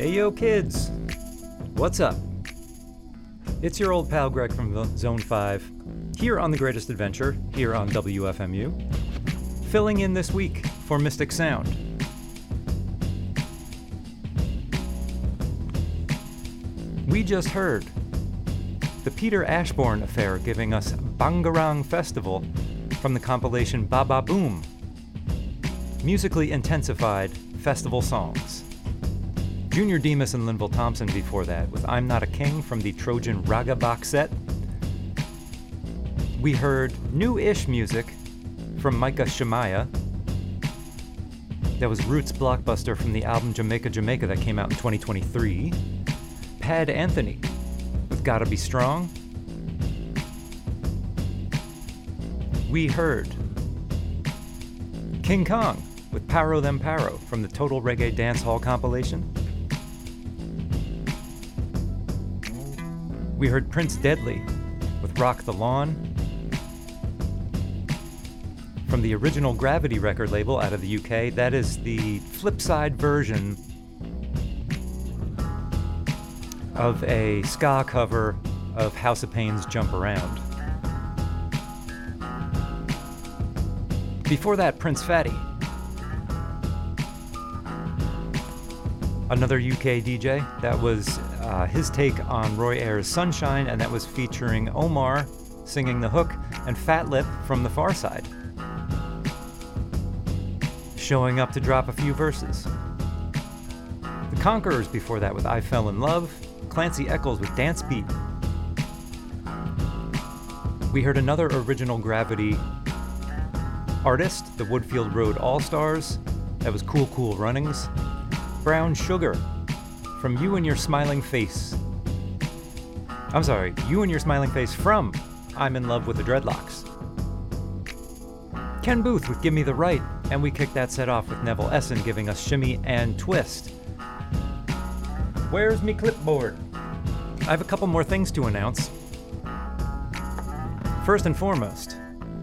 Hey yo kids, what's up? It's your old pal Greg from Zone 5, here on The Greatest Adventure, here on WFMU, filling in this week for Mystic Sound. We just heard the Peter Ashbourne Affair giving us Bangarang Festival from the compilation Baba Boom, musically intensified festival songs. Junior Demas and Linville Thompson before that with I'm Not a King from the Trojan Raga box set. We heard new-ish music from Micah Shemaiah. That was Roots Blockbuster from the album Jamaica Jamaica that came out in 2023. Pad Anthony with Gotta Be Strong. We heard King Kong with Paro Them Paro from the Total Reggae Dance Hall compilation. We heard Prince Deadly with Rock the Lawn from the original Gravity record label out of the UK. That is the flip-side version of a ska cover of House of Pain's Jump Around. Before that, Prince Fatty, another UK DJ. That was his take on Roy Ayers' Sunshine, and that was featuring Omar singing the hook and Fat Lip from The Far Side showing up to drop a few verses. The Conquerors before that with I Fell in Love, Clancy Eccles with Dance Beat. We heard another original Gravity artist, the Woodfield Road All-Stars. That was Cool Cool Runnings. Brown Sugar from You and Your Smiling Face. I'm sorry, You and Your Smiling Face from I'm in Love with the Dreadlocks. Ken Booth with Give Me the Right, and we kicked that set off with Neville Essen giving us Shimmy and Twist. Where's me clipboard? I have a couple more things to announce. First and foremost,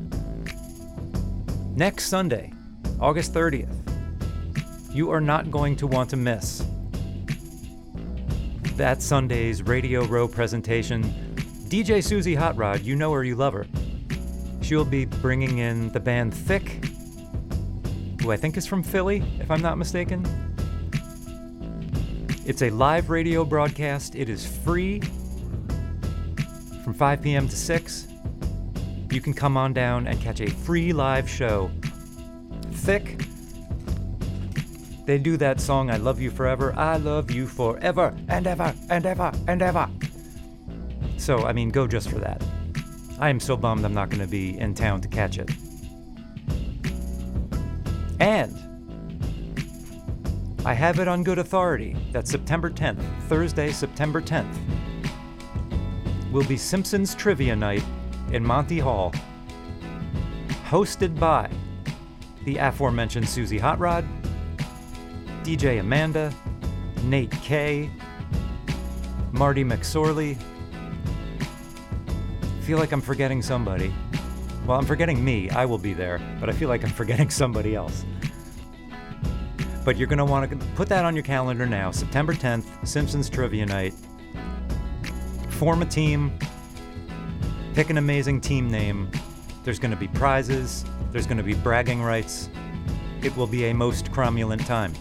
next Sunday, August 30th, you are not going to want to miss that Sunday's Radio Row presentation. DJ Susie Hot Rod, you know her, you love her. She'll be bringing in the band Thick, who I think is from Philly, if I'm not mistaken. It's a live radio broadcast. It is free from 5 p.m. to 6. You can come on down and catch a free live show. Thick, they do that song, I Love You Forever, I love you forever and ever and ever and ever. So, I mean, go just for that. I am so bummed I'm not going to be in town to catch it. And I have it on good authority that September 10th, Thursday, September 10th, will be Simpsons Trivia Night in Monty Hall, hosted by the aforementioned Susie Hot Rod, DJ Amanda, Nate K, Marty McSorley. I feel like I'm forgetting somebody. Well, I'm forgetting me. I will be there, but I feel like I'm forgetting somebody else. But you're going to want to put that on your calendar now. September 10th, Simpsons Trivia Night. Form a team. Pick an amazing team name. There's going to be prizes. There's going to be bragging rights. It will be a most cromulent time.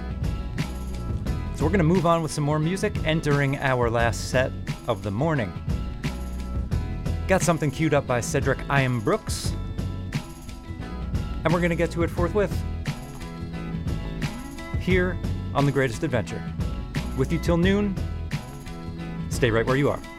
So we're going to move on with some more music, entering our last set of the morning. Got something queued up by Cedric Ian Brooks, and we're going to get to it forthwith. Here on The Greatest Adventure. With you till noon, stay right where you are.